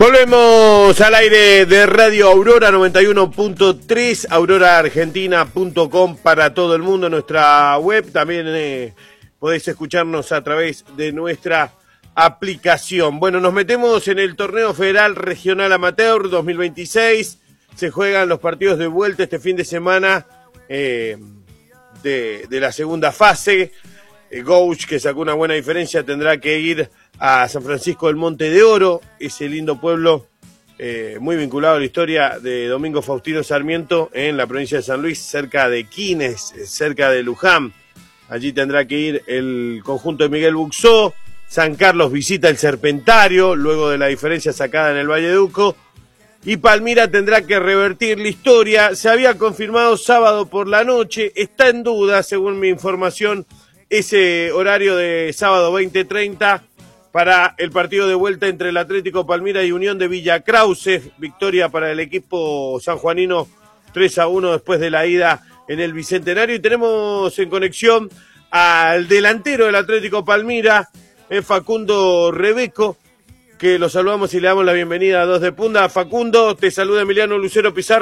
Volvemos al aire de Radio Aurora 91.3, auroraargentina.com para todo el mundo, nuestra web. También podéis escucharnos a través de nuestra aplicación. Bueno, nos metemos en el Torneo Federal Regional Amateur 2026. Se juegan los partidos de vuelta este fin de semana de la segunda fase. Gouch, que sacó una buena diferencia, tendrá que ir a San Francisco del Monte de Oro, ese lindo pueblo muy vinculado a la historia de Domingo Faustino Sarmiento en la provincia de San Luis, cerca de Quines, cerca de Luján. Allí tendrá que ir el conjunto de Miguel Buxó. San Carlos visita el Serpentario, luego de la diferencia sacada en el Valleduco. Y Palmira tendrá que revertir la historia. Se había confirmado sábado por la noche, está en duda, según mi información, ese horario de sábado 20:30 para el partido de vuelta entre el Atlético Palmira y Unión de Villa Krause. Victoria para el equipo sanjuanino 3-1 después de la ida en el Bicentenario. Y tenemos en conexión al delantero del Atlético Palmira, Facundo Rebeco, que lo saludamos y le damos la bienvenida a Dos de Punta. Facundo, te saluda Emiliano Lucero Pizarro.